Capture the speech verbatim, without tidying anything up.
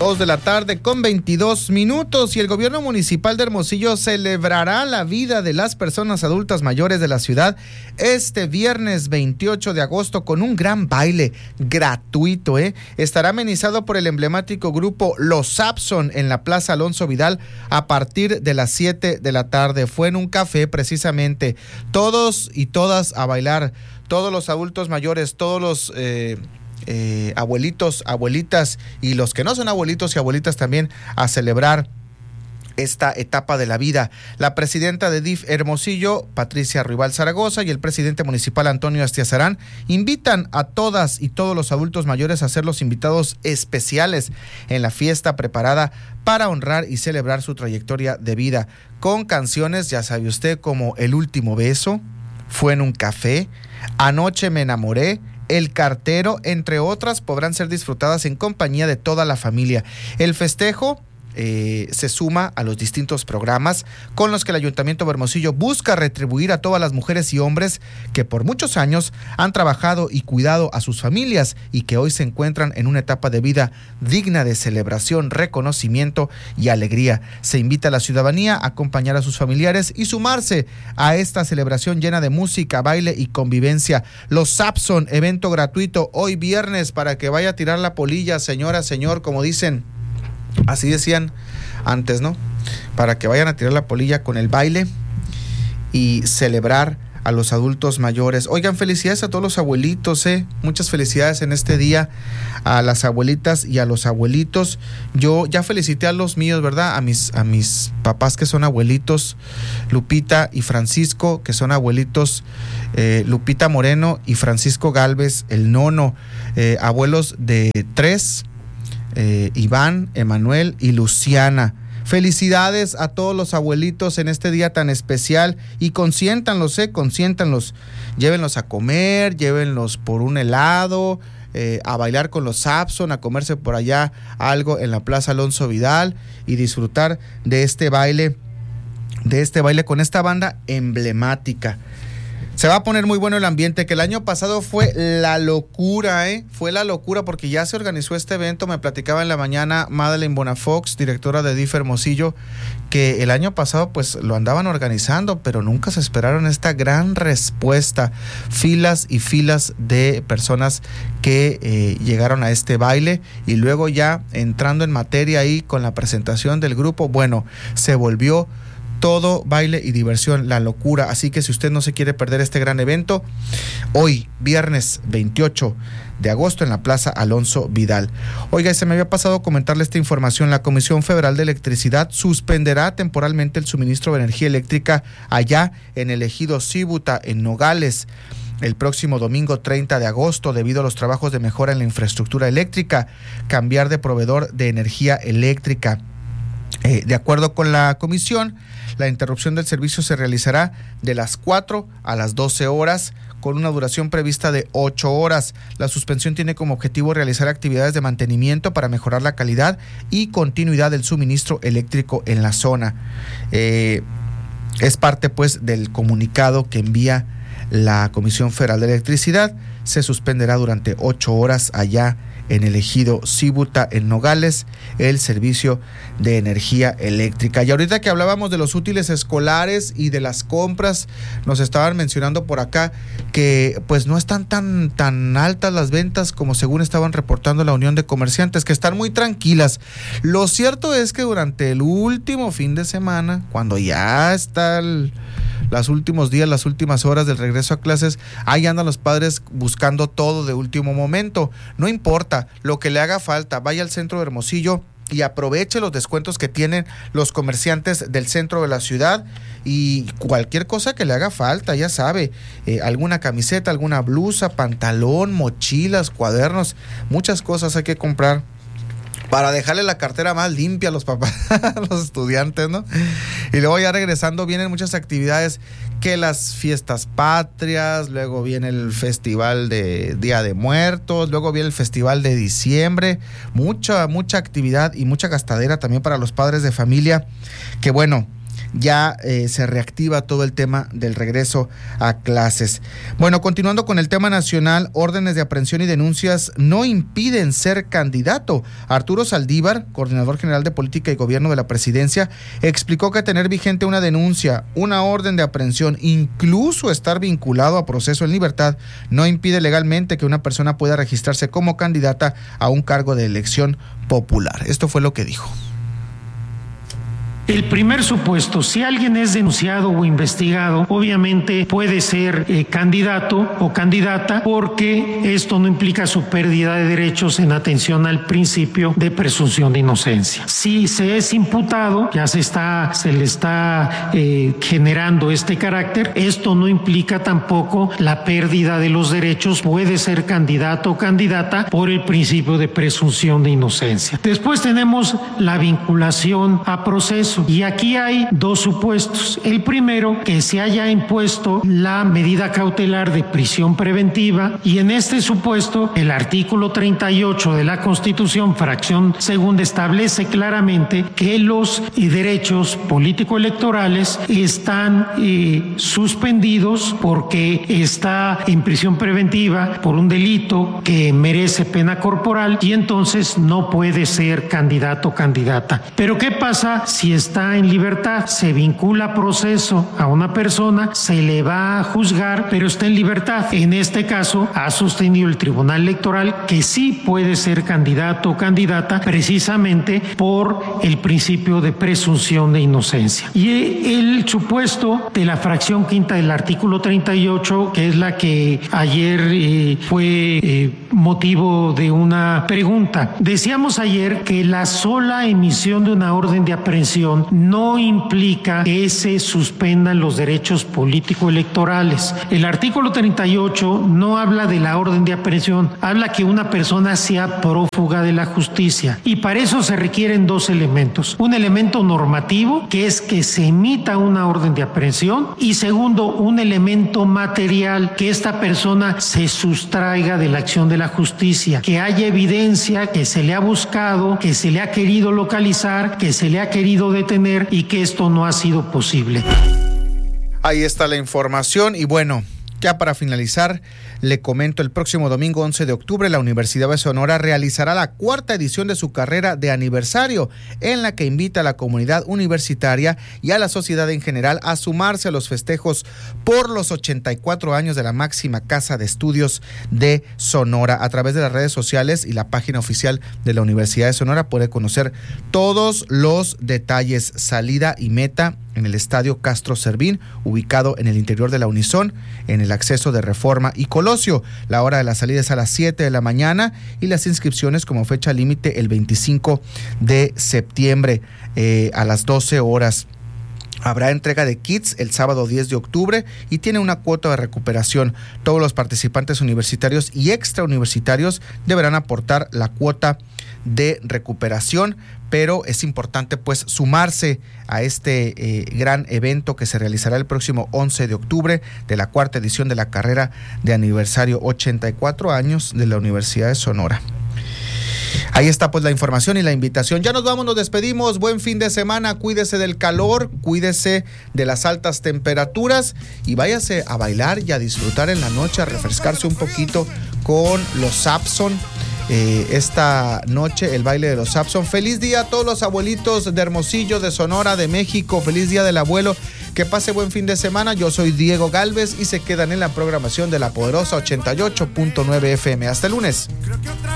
Dos de la tarde con veintidós minutos y el gobierno municipal de Hermosillo celebrará la vida de las personas adultas mayores de la ciudad este viernes veintiocho de agosto con un gran baile gratuito, ¿eh? Estará amenizado por el emblemático grupo Los Sapson en la Plaza Alonso Vidal a partir de las siete de la tarde. Fue en un café precisamente. Todos y todas a bailar, todos los adultos mayores, todos los... Eh, Eh, abuelitos, abuelitas y los que no son abuelitos y abuelitas también a celebrar esta etapa de la vida. La presidenta de D I F Hermosillo, Patricia Ruibal Zaragoza, y el presidente municipal Antonio Astiazarán invitan a todas y todos los adultos mayores a ser los invitados especiales en la fiesta preparada para honrar y celebrar su trayectoria de vida con canciones, ya sabe usted, como El último beso, Fue en un café, Anoche me enamoré, El cartero, entre otras, podrán ser disfrutadas en compañía de toda la familia. El festejo eh, se suma a los distintos programas con los que el Ayuntamiento de Hermosillo busca retribuir a todas las mujeres y hombres que por muchos años han trabajado y cuidado a sus familias y que hoy se encuentran en una etapa de vida digna de celebración, reconocimiento y alegría. Se invita a la ciudadanía a acompañar a sus familiares y sumarse a esta celebración llena de música, baile y convivencia. Los Sapson, evento gratuito hoy viernes para que vaya a tirar la polilla, señora, señor, como dicen. Así decían antes, ¿no? Para que vayan a tirar la polilla con el baile y celebrar a los adultos mayores. Oigan, felicidades a todos los abuelitos, ¿eh? Muchas felicidades en este día a las abuelitas y a los abuelitos. Yo ya felicité a los míos, ¿verdad? A mis, a mis papás que son abuelitos, Lupita y Francisco, que son abuelitos, eh, Lupita Moreno y Francisco Galvez, el nono, eh, abuelos de tres, Eh, Iván, Emanuel y Luciana. Felicidades a todos los abuelitos en este día tan especial y consiéntanlos, eh, consiéntanlos. Llévenlos a comer, llévenlos por un helado, eh, a bailar con los Sapson, a comerse por allá algo en la Plaza Alonso Vidal y disfrutar de este baile, de este baile con esta banda emblemática. Se va a poner muy bueno el ambiente, que el año pasado fue la locura, ¿eh? Fue la locura porque ya se organizó este evento. Me platicaba en la mañana Madeleine Bonafox, directora de D I F Hermosillo, que el año pasado pues lo andaban organizando, pero nunca se esperaron esta gran respuesta. Filas y filas de personas que eh, llegaron a este baile y luego ya entrando en materia ahí con la presentación del grupo, bueno, se volvió todo baile y diversión, la locura. Así que si usted no se quiere perder este gran evento, hoy, viernes veintiocho de agosto, en la Plaza Alonso Vidal. Oiga, se me había pasado comentarle esta información. La Comisión Federal de Electricidad suspenderá temporalmente el suministro de energía eléctrica allá en el ejido Cibuta, en Nogales, el próximo domingo treinta de agosto, debido a los trabajos de mejora en la infraestructura eléctrica, cambiar de proveedor de energía eléctrica. Eh, de acuerdo con la comisión, la interrupción del servicio se realizará de las cuatro a las doce horas, con una duración prevista de ocho horas. La suspensión tiene como objetivo realizar actividades de mantenimiento para mejorar la calidad y continuidad del suministro eléctrico en la zona. Eh, es parte, pues, del comunicado que envía la Comisión Federal de Electricidad. Se suspenderá durante ocho horas allá en el ejido Cibuta, en Nogales, el servicio de energía eléctrica. Y ahorita que hablábamos de los útiles escolares y de las compras, nos estaban mencionando por acá que pues no están tan, tan altas las ventas como según estaban reportando la Unión de Comerciantes, que están muy tranquilas. Lo cierto es que durante el último fin de semana, cuando ya están los últimos días, las últimas horas del regreso a clases, ahí andan los padres buscando todo de último momento. No importa lo que le haga falta, vaya al centro de Hermosillo y aproveche los descuentos que tienen los comerciantes del centro de la ciudad, y cualquier cosa que le haga falta, ya sabe, eh, alguna camiseta, alguna blusa, pantalón, mochilas, cuadernos, muchas cosas hay que comprar para dejarle la cartera más limpia a los papás, a los estudiantes, ¿no? Y luego ya regresando vienen muchas actividades, que las fiestas patrias, luego viene el festival de Día de Muertos, luego viene el festival de diciembre, mucha, mucha actividad y mucha gastadera también para los padres de familia, que bueno, ya eh, se reactiva todo el tema del regreso a clases. Bueno, continuando con el tema nacional, órdenes de aprehensión y denuncias no impiden ser candidato. Arturo Saldívar, coordinador general de política y gobierno de la presidencia, explicó que tener vigente una denuncia, una orden de aprehensión, incluso estar vinculado a proceso en libertad, no impide legalmente que una persona pueda registrarse como candidata a un cargo de elección popular. Esto fue lo que dijo. El primer supuesto, si alguien es denunciado o investigado, obviamente puede ser eh, candidato o candidata, porque esto no implica su pérdida de derechos en atención al principio de presunción de inocencia. Si se es imputado, ya se está, se le está eh, generando este carácter, esto no implica tampoco la pérdida de los derechos, puede ser candidato o candidata por el principio de presunción de inocencia. Después tenemos la vinculación a proceso. Y aquí hay dos supuestos. El primero, que se haya impuesto la medida cautelar de prisión preventiva, y en este supuesto el artículo treinta y ocho de la Constitución, fracción segunda, establece claramente que los eh, derechos político-electorales están eh, suspendidos porque está en prisión preventiva por un delito que merece pena corporal, y entonces no puede ser candidato o candidata. Pero ¿qué pasa si es está en libertad? Se vincula a proceso a una persona, se le va a juzgar, pero está en libertad. En este caso, ha sostenido el Tribunal Electoral que sí puede ser candidato o candidata precisamente por el principio de presunción de inocencia. Y el supuesto de la fracción quinta del artículo treinta y ocho, que es la que ayer eh, fue eh, motivo de una pregunta. Decíamos ayer que la sola emisión de una orden de aprehensión no implica que se suspendan los derechos político-electorales. El artículo treinta y ocho no habla de la orden de aprehensión, habla que una persona sea prófuga de la justicia, y para eso se requieren dos elementos. Un elemento normativo, que es que se emita una orden de aprehensión, y segundo, un elemento material, que esta persona se sustraiga de la acción de la justicia, que haya evidencia que se le ha buscado, que se le ha querido localizar, que se le ha querido detener, y que esto no ha sido posible. Ahí está la información. Y bueno, ya para finalizar, le comento, el próximo domingo once de octubre la Universidad de Sonora realizará la cuarta edición de su carrera de aniversario, en la que invita a la comunidad universitaria y a la sociedad en general a sumarse a los festejos por los ochenta y cuatro años de la máxima casa de estudios de Sonora. A través de las redes sociales y la página oficial de la Universidad de Sonora puede conocer todos los detalles. Salida y meta en el Estadio Castro Servín, ubicado en el interior de la Unison, en el acceso de Reforma y Colosio. La hora de la salida es a las siete de la mañana y las inscripciones como fecha límite el veinticinco de septiembre eh, a las doce horas. Habrá entrega de kits el sábado diez de octubre y tiene una cuota de recuperación. Todos los participantes universitarios y extrauniversitarios deberán aportar la cuota de recuperación, pero es importante pues sumarse a este eh, gran evento que se realizará el próximo once de octubre de la cuarta edición de la carrera de aniversario, ochenta y cuatro años de la Universidad de Sonora. Ahí está pues la información y la invitación. Ya nos vamos, nos despedimos. Buen fin de semana, cuídese del calor, cuídese de las altas temperaturas y váyase a bailar y a disfrutar en la noche, a refrescarse un poquito con los Sapson. Eh, esta noche el baile de los Sapson. Feliz día a todos los abuelitos de Hermosillo, de Sonora, de México. Feliz día del abuelo. Que pase buen fin de semana. Yo soy Diego Galvez y se quedan en la programación de la poderosa ochenta y ocho punto nueve F M. Hasta el lunes.